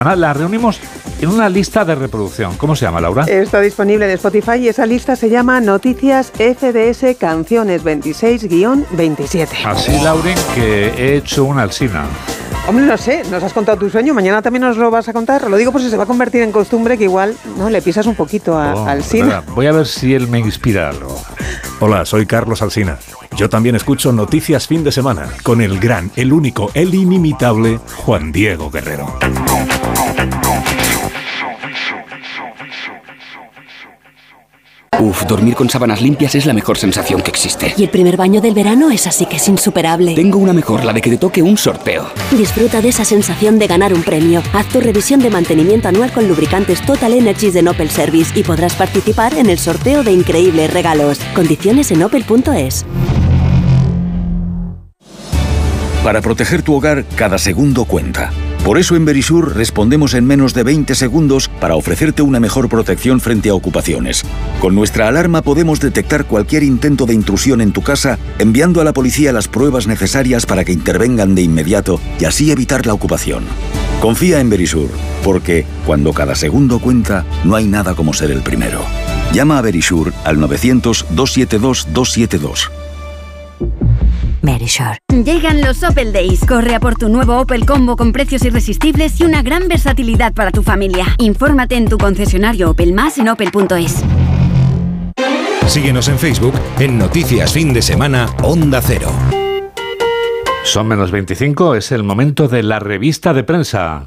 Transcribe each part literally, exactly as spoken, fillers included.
La reunimos en una lista de reproducción. ¿Cómo se llama, Laura? Está disponible en Spotify y esa lista se llama Noticias F D S Canciones veintiséis guión veintisiete. Así, Lauren, que he hecho una alsina. Hombre, no sé, nos has contado tu sueño, mañana también nos lo vas a contar. Lo digo por si se va a convertir en costumbre, que igual no le pisas un poquito a Oh, Alsina. Voy a ver si él me inspira algo. Hola, soy Carlos Alsina. Yo también escucho Noticias Fin de Semana con el gran, el único, el inimitable Juan Diego Guerrero. Uf, dormir con sábanas limpias es la mejor sensación que existe. Y el primer baño del verano es así que es insuperable. Tengo una mejor, la de que te toque un sorteo. Disfruta de esa sensación de ganar un premio. Haz tu revisión de mantenimiento anual con lubricantes Total Energies de Opel Service y podrás participar en el sorteo de increíbles regalos. Condiciones en opel punto es. Para proteger tu hogar, cada segundo cuenta. Por eso en Verisur respondemos en menos de veinte segundos para ofrecerte una mejor protección frente a ocupaciones. Con nuestra alarma podemos detectar cualquier intento de intrusión en tu casa, enviando a la policía las pruebas necesarias para que intervengan de inmediato y así evitar la ocupación. Confía en Verisur, porque cuando cada segundo cuenta, no hay nada como ser el primero. Llama a Verisur al novecientos, doscientos setenta y dos, doscientos setenta y dos. Verisure. Llegan los Opel Days. Corre a por tu nuevo Opel Combo con precios irresistibles y una gran versatilidad para tu familia. Infórmate en tu concesionario Opel Más en opel punto es. Síguenos en Facebook en Noticias Fin de Semana Onda Cero. Son menos veinticinco, es el momento de la revista de prensa.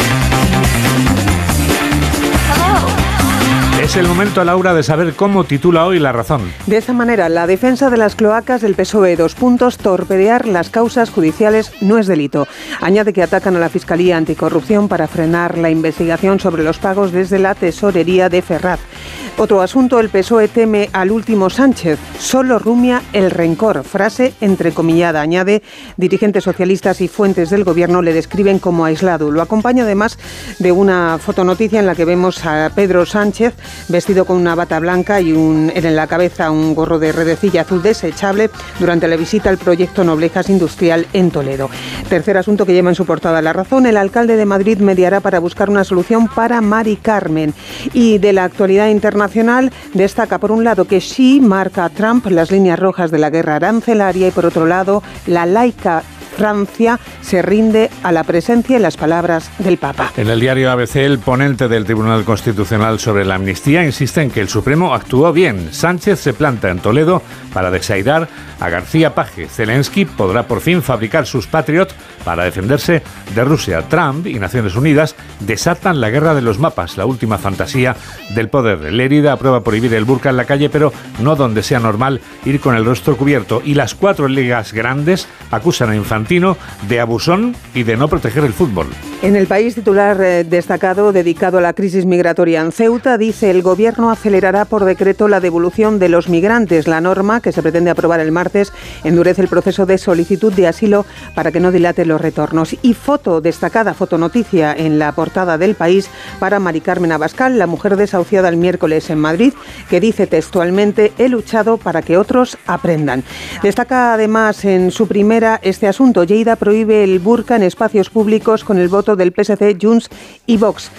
Es el momento, Laura, de saber cómo titula hoy La Razón. De esta manera, la defensa de las cloacas del P S O E, dos puntos, torpedear las causas judiciales no es delito. Añade que atacan a la Fiscalía Anticorrupción para frenar la investigación sobre los pagos desde la tesorería de Ferraz. Otro asunto, el P S O E teme al último Sánchez, solo rumia el rencor, frase entrecomillada. Añade, dirigentes socialistas y fuentes del gobierno le describen como aislado. Lo acompaña además de una fotonoticia en la que vemos a Pedro Sánchez vestido con una bata blanca y un, en la cabeza un gorro de redecilla azul desechable durante la visita al proyecto Noblejas Industrial en Toledo. Tercer asunto que lleva en su portada La Razón, el alcalde de Madrid mediará para buscar una solución para Mari Carmen. Y de la actualidad internacional destaca por un lado que Xi marca a Trump las líneas rojas de la guerra arancelaria y por otro lado la laica Francia se rinde a la presencia y las palabras del Papa. En el diario A B C, el ponente del Tribunal Constitucional sobre la amnistía insiste en que el Supremo actuó bien. Sánchez se planta en Toledo para desairar a García Paje. Zelensky podrá por fin fabricar sus Patriot para defenderse de Rusia. Trump y Naciones Unidas desatan la guerra de los mapas, la última fantasía del poder. Lérida aprueba prohibir el burka en la calle, pero no donde sea normal ir con el rostro cubierto. Y las cuatro ligas grandes acusan a Infantino de abusón y de no proteger el fútbol. En El País, titular eh, destacado dedicado a la crisis migratoria en Ceuta, dice: el gobierno acelerará por decreto la devolución de los migrantes. La norma, que se pretende aprobar el martes, endurece el proceso de solicitud de asilo para que no dilate los retornos. Y foto destacada, fotonoticia en la portada del País para Mari Carmen Abascal, la mujer desahuciada el miércoles en Madrid, que dice textualmente: he luchado para que otros aprendan. Destaca además en su primera este asunto: Lleida prohíbe el burka en espacios públicos con el voto del P S C, Junts y Vox.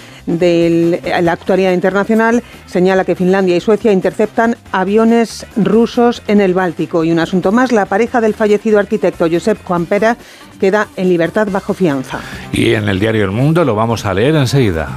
De la actualidad internacional señala que Finlandia y Suecia interceptan aviones rusos en el Báltico. Y un asunto más, la pareja del fallecido arquitecto Josep Juanpera queda en libertad bajo fianza. Y en el diario El Mundo lo vamos a leer enseguida.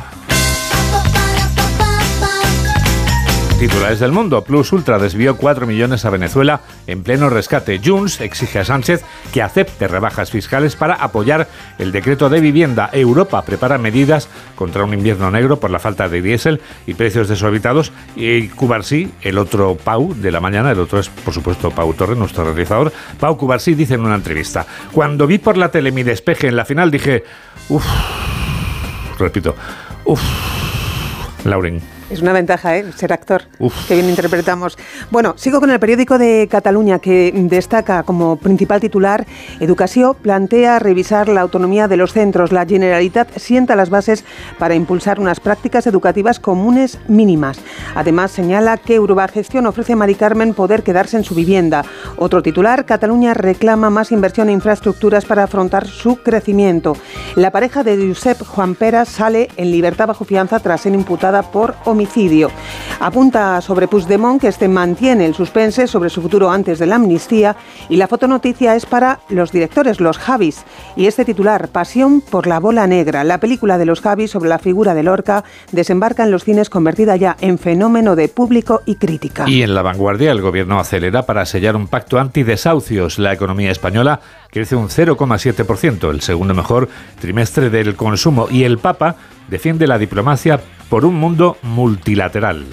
Titulares del Mundo. Plus Ultra desvió cuatro millones a Venezuela en pleno rescate. Junts exige a Sánchez que acepte rebajas fiscales para apoyar el decreto de vivienda. Europa prepara medidas contra un invierno negro por la falta de diésel y precios desorbitados. Y Cubarsí, el otro Pau de la mañana, el otro es por supuesto Pau Torre, nuestro realizador. Pau Cubarsí dice en una entrevista: cuando vi por la tele mi despeje en la final dije, uff, repito, uff, Lauren. Es una ventaja, ¿eh? Ser actor. Uf. Qué bien interpretamos. Bueno, sigo con el periódico de Cataluña, que destaca como principal titular: Educació plantea revisar la autonomía de los centros. La Generalitat sienta las bases para impulsar unas prácticas educativas comunes mínimas. Además, señala que Urbagestión ofrece a Mari Carmen poder quedarse en su vivienda. Otro titular: Cataluña reclama más inversión en infraestructuras para afrontar su crecimiento. La pareja de Josep Juan Pera sale en libertad bajo fianza tras ser imputada por homicidio. Apunta sobre Puigdemont que este mantiene el suspense sobre su futuro antes de la amnistía, y la fotonoticia es para los directores, los Javis, y este titular: Pasión por la bola negra. La película de los Javis sobre la figura de Lorca desembarca en los cines convertida ya en fenómeno de público y crítica. Y en La Vanguardia, el gobierno acelera para sellar un pacto antidesahucios. La economía española crece un cero coma siete por ciento, el segundo mejor trimestre del consumo, y el Papa defiende la diplomacia por un mundo multilateral.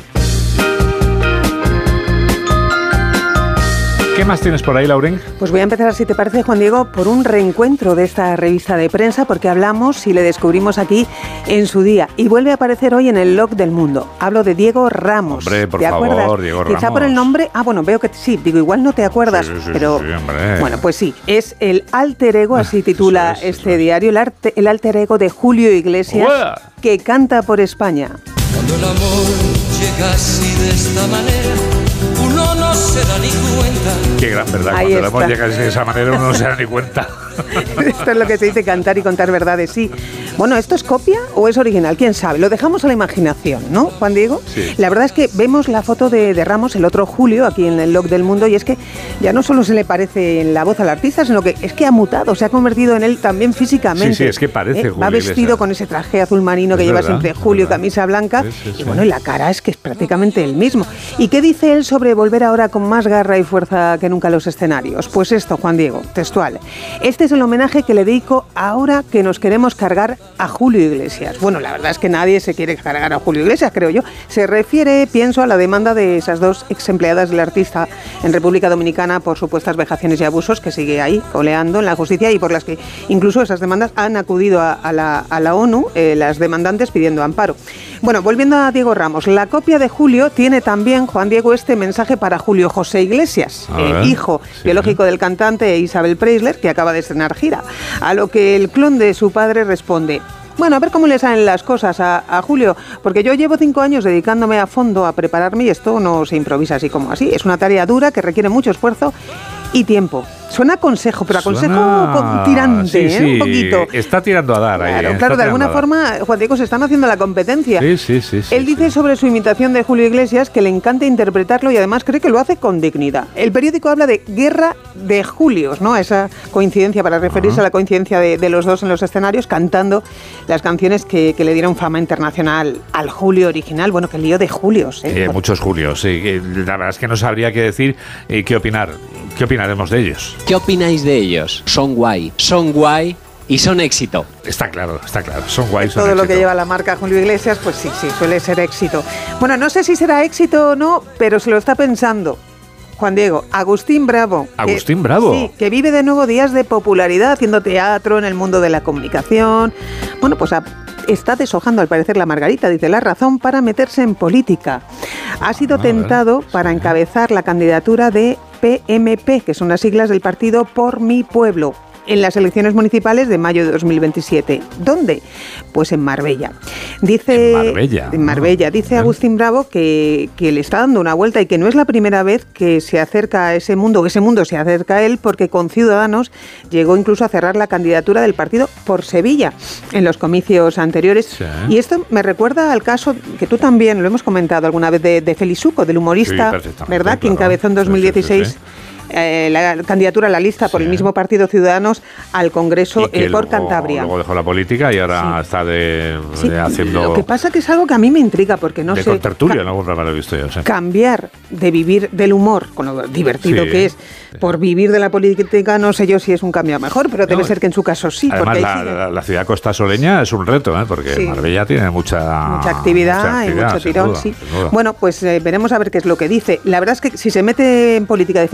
¿Qué más tienes por ahí, Lauren? Pues voy a empezar, si te parece, Juan Diego, por un reencuentro de esta revista de prensa, porque hablamos y le descubrimos aquí en su día, y vuelve a aparecer hoy en el Log del Mundo. Hablo de Diego Ramos. Hombre, por ¿Te favor, acuerdas? Diego Quizá Ramos. por el nombre, ah, bueno, veo que sí, digo, igual no te acuerdas, Sí, sí, sí, pero sí, hombre. bueno, pues sí, es el alter ego, así titula Eso es, este eso es. diario, el, arte, el alter ego de Julio Iglesias, ¡Uah! que canta por España. Cuando el amor llega así de esta manera, uno no se da ni cuenta. Qué gran verdad, Ahí cuando el amor está. llega de esa manera uno no se da ni cuenta. Esto es lo que se dice cantar y contar verdades, sí. Bueno, ¿esto es copia o es original? ¿Quién sabe? Lo dejamos a la imaginación, ¿no, Juan Diego? Sí. La verdad es que vemos la foto de, de Ramos, el otro Julio, aquí en el Log del Mundo, y es que ya no solo se le parece en la voz al artista, sino que es que ha mutado, se ha convertido en él también físicamente. Sí, sí, es que parece ¿Eh? Julio Va vestido Iglesias. con ese traje azul marino que Es lleva verdad, siempre es Julio, verdad. camisa blanca, Sí, sí, y sí. bueno, y la cara es que es prácticamente el mismo. ¿Y qué dice él sobre volver ahora con más garra y fuerza que nunca a los escenarios? Pues esto, Juan Diego, textual: este es el homenaje que le dedico ahora que nos queremos cargar a Julio Iglesias. Bueno, la verdad es que nadie se quiere cargar a Julio Iglesias, creo yo. Se refiere, pienso, a la demanda de esas dos ex empleadas del artista en República Dominicana por supuestas vejaciones y abusos, que sigue ahí coleando en la justicia, y por las que incluso esas demandas han acudido a, a, la, a la ONU, eh, las demandantes, pidiendo amparo. Bueno, volviendo a Diego Ramos, la copia de Julio tiene también, Juan Diego, este mensaje para Julio José Iglesias, A el ver, hijo sí. biológico del cantante Isabel Preisler, que acaba de estrenar gira. A lo que el clon de su padre responde: bueno, a ver cómo le salen las cosas a, a Julio, porque yo llevo cinco años dedicándome a fondo a prepararme, y esto no se improvisa así como así. Es una tarea dura que requiere mucho esfuerzo y tiempo. Suena a consejo, pero a consejo Suena- con tirante, sí, ¿eh? sí, Un poquito. Está tirando a dar ahí. Claro, ¿eh? claro, Está de alguna tirando a dar. forma, Juan Diego, se están haciendo la competencia. Sí, sí, sí. sí Él dice sí. sobre su imitación de Julio Iglesias que le encanta interpretarlo, y además cree que lo hace con dignidad. El periódico habla de guerra de Julios, ¿no? Esa coincidencia, para referirse Ajá. a la coincidencia de, de los dos en los escenarios, cantando las canciones que, que le dieron fama internacional al Julio original. Bueno, que lío de Julios, ¿eh? Eh, Bueno, muchos Julios, sí. que La verdad es que no sabría qué decir y qué opinar. ¿Qué opinaremos de ellos? ¿Qué opináis de ellos? Son guay, son guay y son éxito. Está claro, está claro. Son guays, son todo lo éxito. que lleva la marca Julio Iglesias, pues sí, sí, suele ser éxito. Bueno, no sé si será éxito o no, pero se lo está pensando Juan Diego. Agustín Bravo. Agustín que, Bravo. Sí, que vive de nuevo días de popularidad haciendo teatro en el mundo de la comunicación. Bueno, pues a, está deshojando al parecer la margarita, dice La Razón, para meterse en política. Ha sido Ah, tentado sí. para encabezar la candidatura de P M P, que son las siglas del partido Por Mi Pueblo, en las elecciones municipales de mayo de dos mil veintisiete. ¿Dónde? Pues en Marbella. Dice, En Marbella. En Marbella. Dice Ah, Agustín Bravo que, que le está dando una vuelta y que no es la primera vez que se acerca a ese mundo, que ese mundo se acerca a él, porque con Ciudadanos llegó incluso a cerrar la candidatura del partido por Sevilla en los comicios anteriores. Sí. Y esto me recuerda al caso que tú también lo hemos comentado alguna vez de, de Félix Suco, del humorista, Sí, perfectamente, ¿verdad? Que claro. encabezó en dos mil dieciséis. Sí, sí, sí, sí. Eh, la candidatura a la lista por Sí. el mismo partido Ciudadanos al Congreso Y que eh, por luego- Cantabria. Luego dejó la política y ahora está de, Sí, de haciendo. Lo que pasa que es algo que a mí me intriga, porque no de sé, contertulia, ca- en algún programa lo he visto yo. Sí. cambiar de vivir del humor, con lo divertido Sí. que es, por vivir de la política, no sé yo si es un cambio a mejor, pero debe No, ser que en su caso sí. Además, porque la, ahí sigue la- la ciudad costasoleña es un reto, ¿eh? Porque Sí. Marbella tiene mucha, mucha actividad, mucha y actividad, mucho sin tirón, duda, sí. sin duda. Bueno, pues eh, veremos a ver qué es lo que dice. La verdad es que si se mete en política definitivamente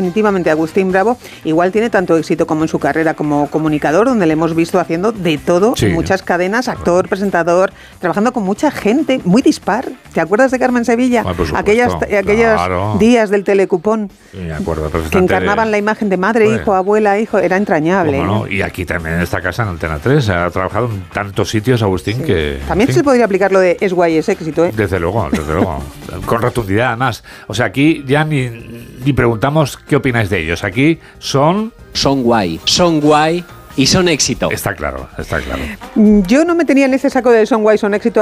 precisamente Agustín Bravo, igual tiene tanto éxito como en su carrera como comunicador, donde le hemos visto haciendo de todo, sí, en muchas cadenas, actor, presentador, trabajando con mucha gente, muy dispar. ¿Te acuerdas de Carmen Sevilla? Ah, por supuesto, Aquellas, aquellos claro. días del telecupón, Sí, me acuerdo que encarnaban de... la imagen de madre, Pues, hijo, abuela, hijo, era entrañable. ¿Cómo no? ¿eh? Y aquí también en esta casa, en Antena tres, ha trabajado en tantos sitios, Agustín, Sí. que... También en se fin, podría aplicar lo de es guay, es éxito, ¿eh? Desde luego, desde luego. Con rotundidad, además. O sea, aquí ya ni, ni preguntamos qué opináis de ellos. Aquí son... Son guay, son guay y son éxito. Está claro, está claro. Yo no me tenía en ese saco de son guay, son éxito